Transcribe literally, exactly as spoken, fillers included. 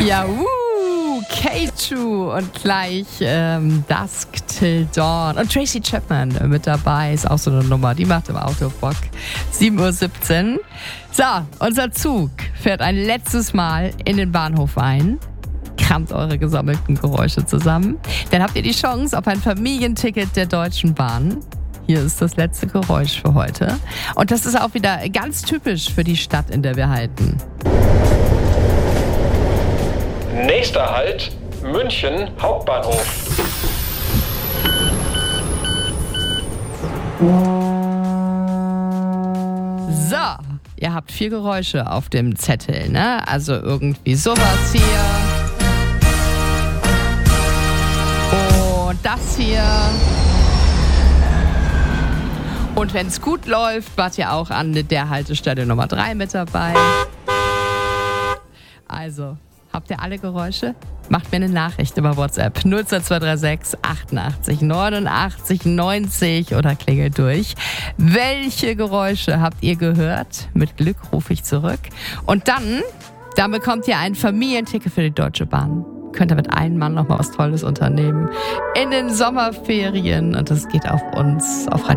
Ja, uh, K zwei und gleich ähm, Dusk Till Dawn. Und Tracy Chapman mit dabei, ist auch so eine Nummer, die macht im Auto Bock. sieben Uhr siebzehn. So, unser Zug fährt ein letztes Mal in den Bahnhof ein. Kramt eure gesammelten Geräusche zusammen. Dann habt ihr die Chance auf ein Familienticket der Deutschen Bahn. Hier ist das letzte Geräusch für heute. Und das ist auch wieder ganz typisch für die Stadt, in der wir halten. Nächster Halt, München Hauptbahnhof. So, ihr habt vier Geräusche auf dem Zettel, ne? Also irgendwie sowas hier. Und das hier. Und wenn es gut läuft, wart ihr auch an der Haltestelle Nummer drei mit dabei. Also, habt ihr alle Geräusche? Macht mir eine Nachricht über WhatsApp null zwei zwei drei sechs achtundachtzig neunundachtzig neunzig oder klingelt durch. Welche Geräusche habt ihr gehört? Mit Glück rufe ich zurück. Und dann, dann bekommt ihr ein Familienticket für die Deutsche Bahn. Könnt ihr mit einem Mann noch mal was Tolles unternehmen in den Sommerferien. Und das geht auf uns, auf Radio